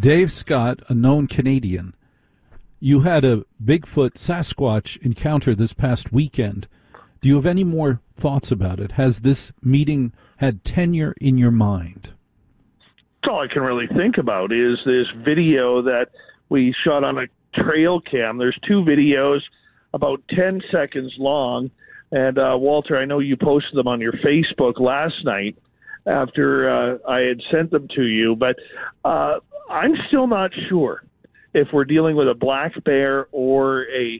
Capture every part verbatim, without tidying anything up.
Dave Scott, a known Canadian. You had a Bigfoot Sasquatch encounter this past weekend. Do you have any more thoughts about it? Has this meeting had tenure in your mind? All I can really think about is this video that we shot on a trail cam. There's two videos about ten seconds long. And, uh, Walter, I know you posted them on your Facebook last night after uh, I had sent them to you. But uh, I'm still not sure if we're dealing with a black bear or a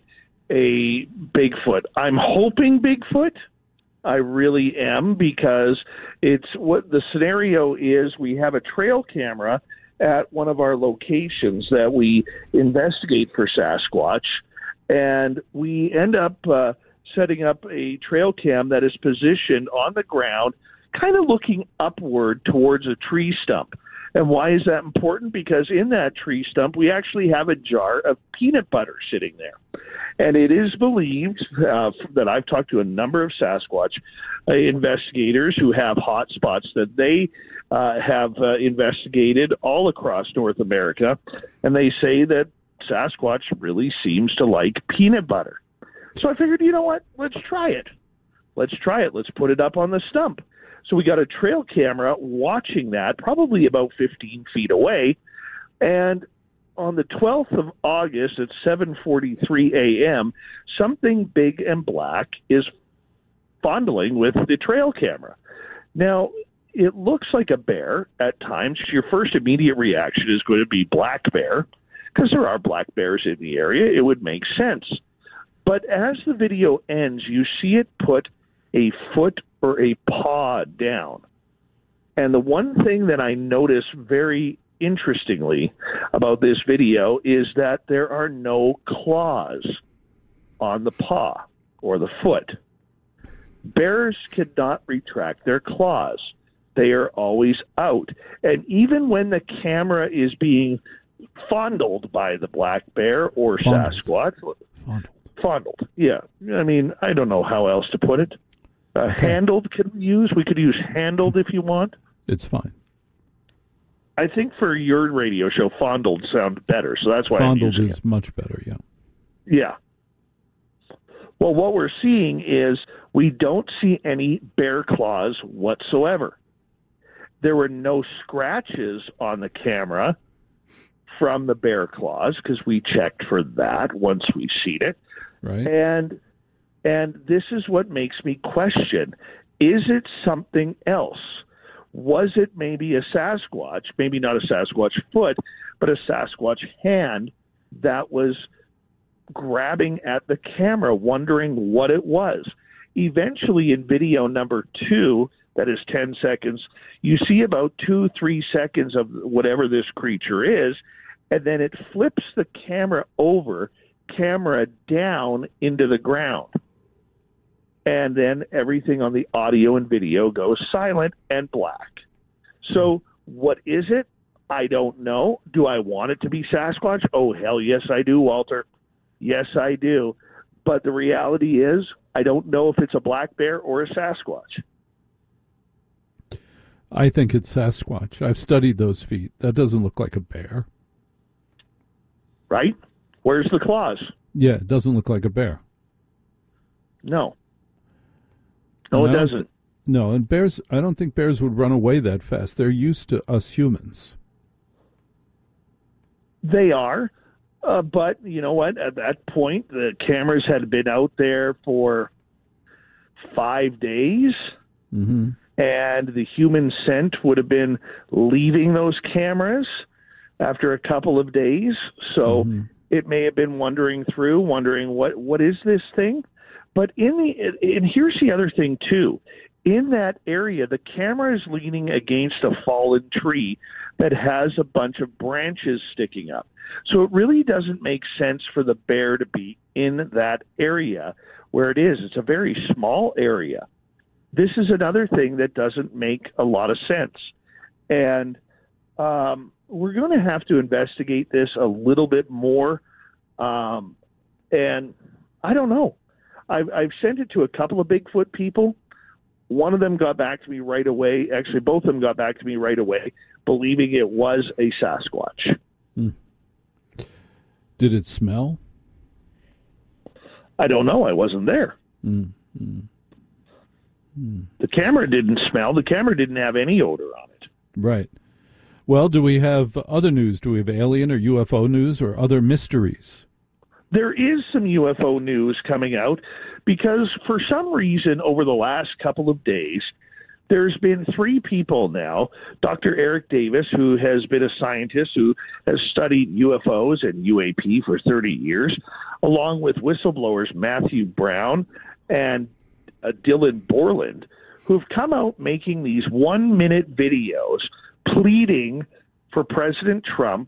a Bigfoot. I'm hoping Bigfoot. I really am, because it's what the scenario is. We have a trail camera at one of our locations that we investigate for Sasquatch, and we end up uh, setting up a trail cam that is positioned on the ground, kind of looking upward towards a tree stump. And why is that important? Because in that tree stump, we actually have a jar of peanut butter sitting there. And it is believed uh, that I've talked to a number of Sasquatch uh, investigators who have hot spots that they uh, have uh, investigated all across North America. And they say that Sasquatch really seems to like peanut butter. So I figured, you know what? Let's try it. Let's try it. Let's put it up on the stump. So we got a trail camera watching that, probably about fifteen feet away. And on the twelfth of August at seven forty-three a.m., something big and black is fondling with the trail camera. Now, it looks like a bear at times. Your first immediate reaction is going to be black bear, because there are black bears in the area. It would make sense. But as the video ends, you see it put a foot or a paw down. And the one thing that I notice very interestingly about this video is that there are no claws on the paw or the foot. Bears cannot retract their claws. They are always out. And even when the camera is being fondled by the black bear or Fondled. Sasquatch, Fondled. fondled, yeah. I mean, I don't know how else to put it. Uh, Okay. Handled can we use? We could use handled if you want. It's fine. I think for your radio show, fondled sound better, so that's why Fondled I'm using is it. much better, yeah. Yeah. Well, what we're seeing is we don't see any bear claws whatsoever. There were no scratches on the camera from the bear claws, because we checked for that once we've seen it. Right? And and this is what makes me question, is it something else? Was it maybe a Sasquatch, maybe not a Sasquatch foot, but a Sasquatch hand that was grabbing at the camera, wondering what it was? Eventually, in video number two, that is ten seconds, you see about two, three seconds of whatever this creature is, and then it flips the camera over, camera down into the ground. And then everything on the audio and video goes silent and black. So what is it? I don't know. Do I want it to be Sasquatch? Oh, hell yes, I do, Walter. Yes, I do. But the reality is, I don't know if it's a black bear or a Sasquatch. I think it's Sasquatch. I've studied those feet. That doesn't look like a bear. Right? Where's the claws? Yeah, it doesn't look like a bear. No. No, And it I don't doesn't. th- no, and bears, I don't think bears would run away that fast. They're used to us humans. They are. Uh, but you know what? At that point, the cameras had been out there for five days, Mm-hmm. and the human scent would have been leaving those cameras after a couple of days. So Mm-hmm. it may have been wandering through, wondering what, what is this thing? But in the and here's the other thing too. In that area, the camera is leaning against a fallen tree that has a bunch of branches sticking up. So it really doesn't make sense for the bear to be in that area where it is. It's a very small area. This is another thing that doesn't make a lot of sense. And um, we're going to have to investigate this a little bit more. Um, and I don't know. I've, I've sent it to a couple of Bigfoot people. One of them got back to me right away. Actually, both of them got back to me right away, believing it was a Sasquatch. Did it smell? I don't know. I wasn't there. Mm-hmm. Mm. The camera didn't smell. The camera didn't have any odor on it. Right. Well, do we have other news? Do we have alien or U F O news or other mysteries? There is some U F O news coming out because for some reason over the last couple of days, there's been three people now, Doctor Eric Davis, who has been a scientist who has studied U F Os and U A P for thirty years, along with whistleblowers Matthew Brown and uh, Dylan Borland, who've come out making these one-minute videos pleading for President Trump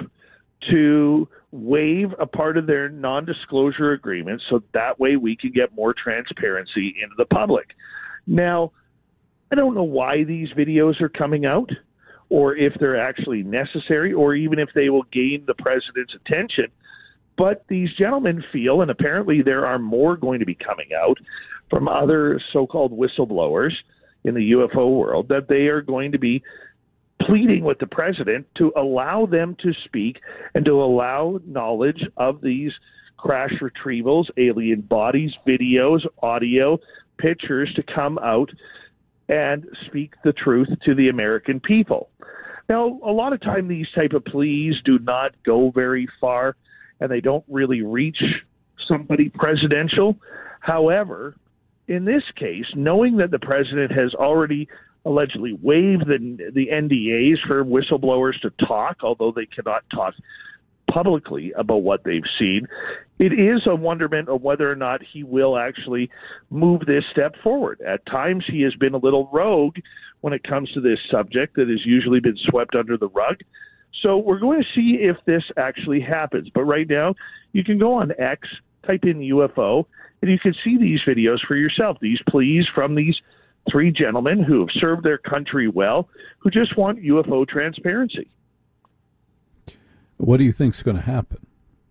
to waive a part of their non-disclosure agreement so that way we can get more transparency into the public. Now, I don't know why these videos are coming out or if they're actually necessary or even if they will gain the president's attention, but these gentlemen feel, and apparently there are more going to be coming out from other so-called whistleblowers in the U F O world, that they are going to be pleading with the president to allow them to speak and to allow knowledge of these crash retrievals, alien bodies, videos, audio, pictures to come out and speak the truth to the American people. Now, a lot of time these type of pleas do not go very far and they don't really reach somebody presidential. However, in this case, knowing that the president has already allegedly waived the, the N D As for whistleblowers to talk, although they cannot talk publicly about what they've seen, it is a wonderment of whether or not he will actually move this step forward. At times, he has been a little rogue when it comes to this subject that has usually been swept under the rug. So we're going to see if this actually happens. But right now, you can go on X, type in U F O, and you can see these videos for yourself, these pleas from these three gentlemen who have served their country well, who just want U F O transparency. What do you think is going to happen?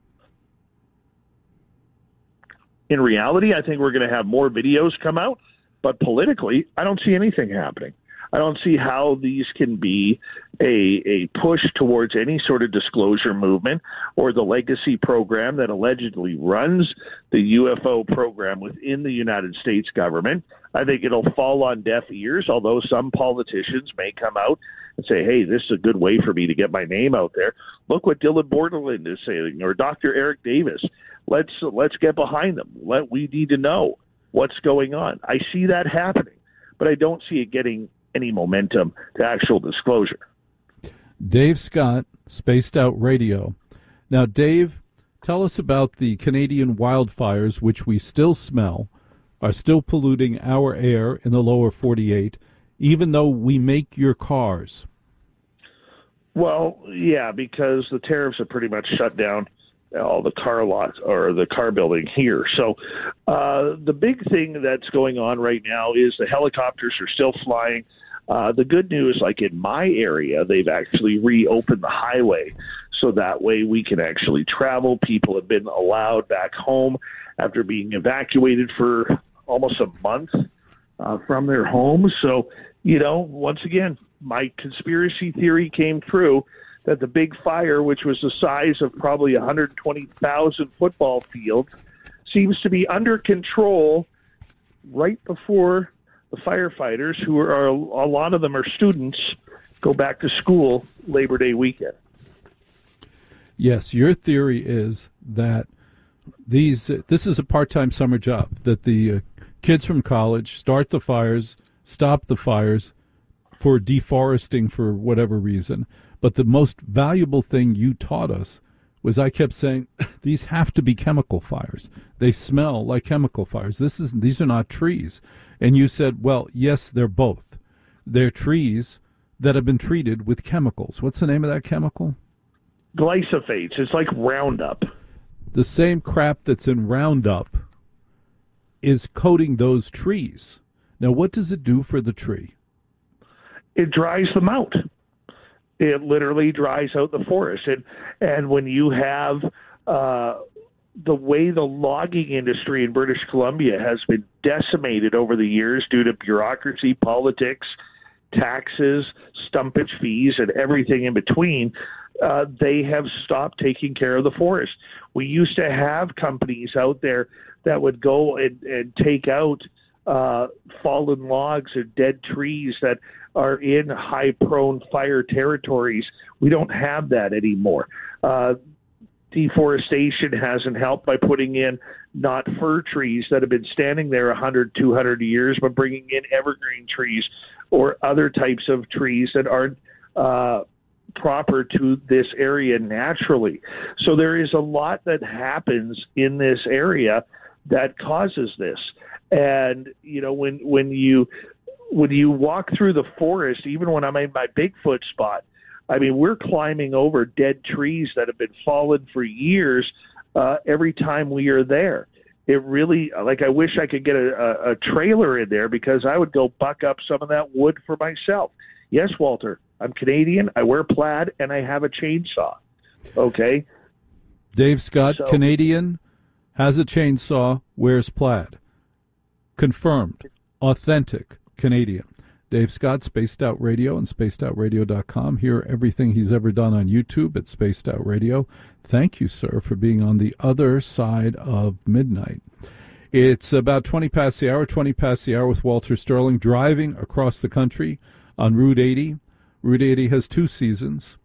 In reality, I think we're going to have more videos come out, but politically, I don't see anything happening. I don't see how these can be a, a push towards any sort of disclosure movement or the legacy program that allegedly runs the U F O program within the United States government. I think it'll fall on deaf ears, although some politicians may come out and say, hey, this is a good way for me to get my name out there. Look what Dylan Borland is saying, or Doctor Eric Davis. Let's let's get behind them. Let we need to know what's going on. I see that happening, but I don't see it getting any momentum to actual disclosure. Dave Scott, Spaced Out Radio. Now, Dave, tell us about the Canadian wildfires, which we still smell, are still polluting our air in the lower forty-eight, even though we make your cars. Well, yeah, because the tariffs have pretty much shut down all the car lots or the car building here. So uh, the big thing that's going on right now is the helicopters are still flying. Uh, the good news, like in my area, they've actually reopened the highway so that way we can actually travel. People have been allowed back home after being evacuated for almost a month uh, from their homes. So, you know, once again, my conspiracy theory came true that the big fire, which was the size of probably one hundred twenty thousand football fields, seems to be under control right before the firefighters, who are, a lot of them are students, go back to school Labor Day weekend. Yes, your theory is that these uh, this is a part-time summer job, that the uh, kids from college start the fires, stop the fires for deforesting for whatever reason. But the most valuable thing you taught us was, I kept saying, these have to be chemical fires. They smell like chemical fires. This is these are not trees. And you said, well, yes, they're both. They're trees that have been treated with chemicals. What's the name of that chemical? Glyphosates. It's like Roundup. The same crap that's in Roundup is coating those trees. Now, what does it do for the tree? It dries them out. It literally dries out the forest. And, and when you have uh, the way the logging industry in British Columbia has been decimated over the years due to bureaucracy, politics, taxes, stumpage fees, and everything in between, uh, they have stopped taking care of the forest. We used to have companies out there that would go and, and take out uh, fallen logs or dead trees that are in high-prone fire territories. We don't have that anymore. Uh, deforestation hasn't helped by putting in not fir trees that have been standing there one hundred, two hundred years, but bringing in evergreen trees or other types of trees that aren't uh, proper to this area naturally. So there is a lot that happens in this area that causes this. And, you know, when when you when you walk through the forest, even when I'm in my Bigfoot spot, I mean, we're climbing over dead trees that have been fallen for years uh, every time we are there. It really, like, I wish I could get a, a, a trailer in there because I would go buck up some of that wood for myself. Yes, Walter, I'm Canadian, I wear plaid, and I have a chainsaw. Okay? Dave Scott, so, Canadian, has a chainsaw, wears plaid. Confirmed. Authentic Canadian. Dave Scott, Spaced Out Radio and spaced out radio dot com. Hear everything he's ever done on YouTube at Spaced Out Radio. Thank you, sir, for being on the other side of midnight. It's about twenty past the hour, twenty past the hour with Walter Sterling, driving across the country on Route eighty. Route eighty has two seasons,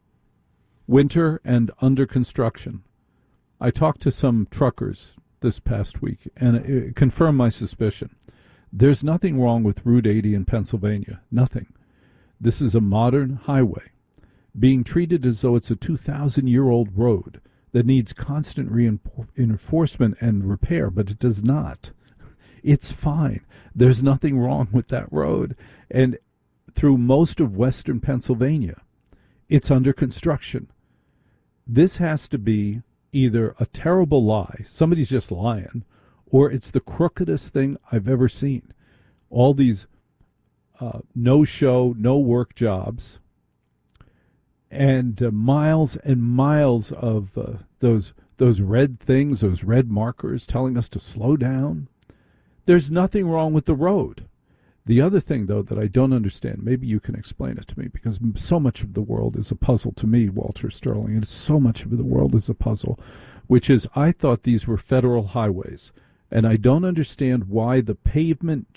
winter and under construction. I talked to some truckers this past week, and it confirmed my suspicion. There's nothing wrong with Route eighty in Pennsylvania. Nothing. This is a modern highway being treated as though it's a two thousand year old road that needs constant reinforcement and repair, but it does not. It's fine. There's nothing wrong with that road. And through most of western Pennsylvania, it's under construction. This has to be either a terrible lie, somebody's just lying, or it's the crookedest thing I've ever seen. All these uh, no-show, no-work jobs, and uh, miles and miles of uh, those those red things, those red markers telling us to slow down. There's nothing wrong with the road. The other thing, though, that I don't understand, maybe you can explain it to me, because so much of the world is a puzzle to me, Walter Sterling, and so much of the world is a puzzle, which is I thought these were federal highways. And I don't understand why the pavement